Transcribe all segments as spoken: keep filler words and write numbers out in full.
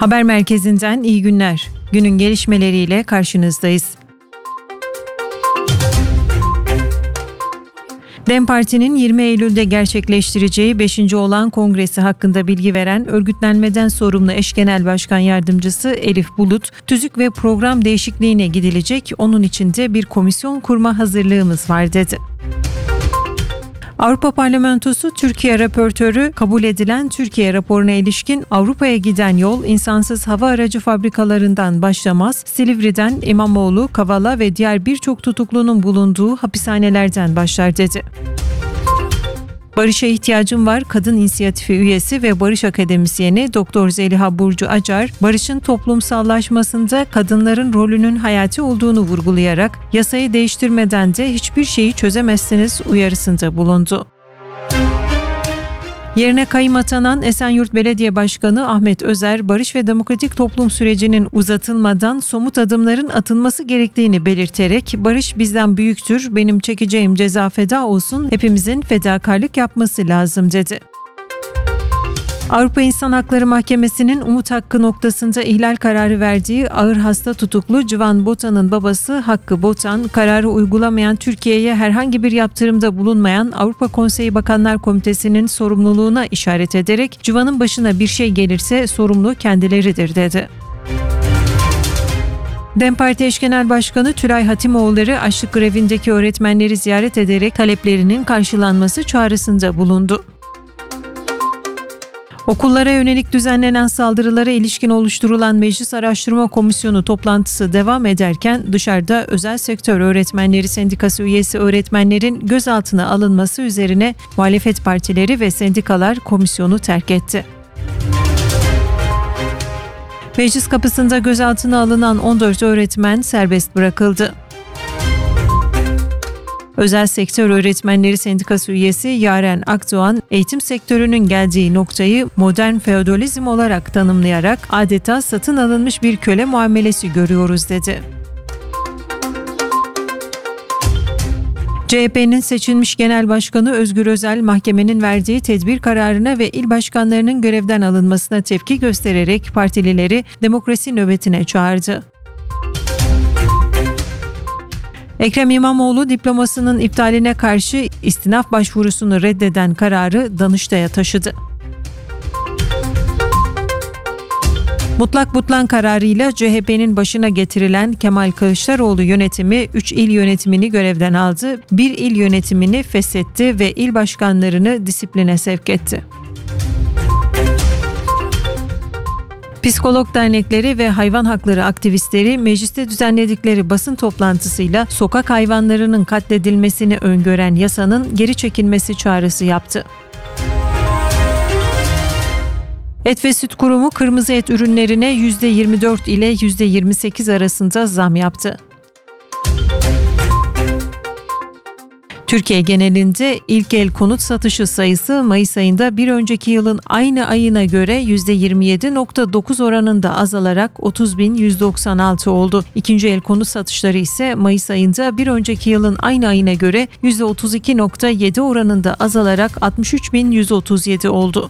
Haber merkezinden iyi günler. Günün gelişmeleriyle karşınızdayız. DEM Parti'nin yirmi Eylül'de gerçekleştireceği beşinci olan kongresi hakkında bilgi veren örgütlenmeden sorumlu eş genel başkan yardımcısı Elif Bulut, tüzük ve program değişikliğine gidilecek, onun için de bir komisyon kurma hazırlığımız var dedi. Avrupa Parlamentosu Türkiye raportörü kabul edilen Türkiye raporuna ilişkin Avrupa'ya giden yol insansız hava aracı fabrikalarından başlamaz, Silivri'den İmamoğlu, Kavala ve diğer birçok tutuklunun bulunduğu hapishanelerden başlar dedi. Barış'a ihtiyacım var kadın inisiyatifi üyesi ve barış akademisyeni Doktor Zeliha Burcu Acar, barışın toplumsallaşmasında kadınların rolünün hayati olduğunu vurgulayarak yasayı değiştirmeden de hiçbir şeyi çözemezsiniz uyarısında bulundu. Yerine kayyım atanan Esenyurt Belediye Başkanı Ahmet Özer, barış ve demokratik toplum sürecinin uzatılmadan somut adımların atılması gerektiğini belirterek, barış bizden büyüktür, benim çekeceğim ceza feda olsun, hepimizin fedakarlık yapması lazım dedi. Avrupa İnsan Hakları Mahkemesi'nin umut hakkı noktasında ihlal kararı verdiği ağır hasta tutuklu Civan Botan'ın babası Hakkı Botan, kararı uygulamayan Türkiye'ye herhangi bir yaptırımda bulunmayan Avrupa Konseyi Bakanlar Komitesi'nin sorumluluğuna işaret ederek Civan'ın başına bir şey gelirse sorumlu kendileridir dedi. DEM Parti Eş Genel Başkanı Tülay Hatimoğulları açlık grevindeki öğretmenleri ziyaret ederek taleplerinin karşılanması çağrısında bulundu. Okullara yönelik düzenlenen saldırılara ilişkin oluşturulan Meclis Araştırma Komisyonu toplantısı devam ederken dışarıda Özel Sektör Öğretmenleri Sendikası üyesi öğretmenlerin gözaltına alınması üzerine muhalefet partileri ve sendikalar komisyonu terk etti. Meclis kapısında gözaltına alınan on dört öğretmen serbest bırakıldı. Özel Sektör Öğretmenleri Sendikası üyesi Yaren Akdoğan, eğitim sektörünün geldiği noktayı modern feodalizm olarak tanımlayarak adeta satın alınmış bir köle muamelesi görüyoruz dedi. C H P'nin seçilmiş Genel Başkanı Özgür Özel, mahkemenin verdiği tedbir kararına ve il başkanlarının görevden alınmasına tepki göstererek partilileri demokrasi nöbetine çağırdı. Ekrem İmamoğlu diplomasının iptaline karşı istinaf başvurusunu reddeden kararı Danıştay'a taşıdı. Mutlak butlan kararıyla C H P'nin başına getirilen Kemal Kılıçdaroğlu yönetimi üç il yönetimini görevden aldı, bir il yönetimini feshetti ve il başkanlarını disipline sevk etti. Psikolog dernekleri ve hayvan hakları aktivistleri mecliste düzenledikleri basın toplantısıyla sokak hayvanlarının katledilmesini öngören yasanın geri çekilmesi çağrısı yaptı. Et ve Süt Kurumu kırmızı et ürünlerine yüzde yirmi dört ile yüzde yirmi sekiz arasında zam yaptı. Türkiye genelinde ilk el konut satışı sayısı Mayıs ayında bir önceki yılın aynı ayına göre yüzde yirmi yedi virgül dokuz oranında azalarak otuz bin yüz doksan altı oldu. İkinci el konut satışları ise Mayıs ayında bir önceki yılın aynı ayına göre yüzde otuz iki virgül yedi oranında azalarak altmış üç bin yüz otuz yedi oldu.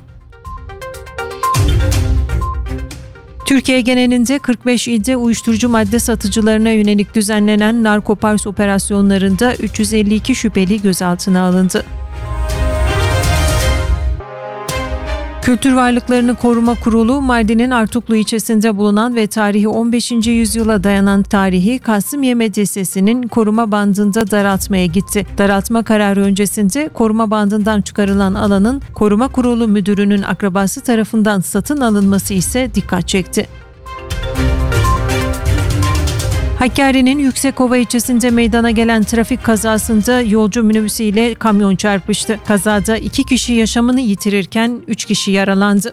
Türkiye genelinde kırk beş ilde uyuşturucu madde satıcılarına yönelik düzenlenen narkopars operasyonlarında üç yüz elli iki şüpheli gözaltına alındı. Kültür Varlıklarını Koruma Kurulu, Mardin'in Artuklu ilçesinde bulunan ve tarihi on beşinci yüzyıla dayanan tarihi Kasımiye Medresesi'nin koruma bandında daraltmaya gitti. Daraltma kararı öncesinde koruma bandından çıkarılan alanın Koruma Kurulu müdürünün akrabası tarafından satın alınması ise dikkat çekti. Hakkari'nin Yüksekova ilçesinde meydana gelen trafik kazasında yolcu minibüsü ile kamyon çarpıştı. Kazada iki kişi yaşamını yitirirken üç kişi yaralandı.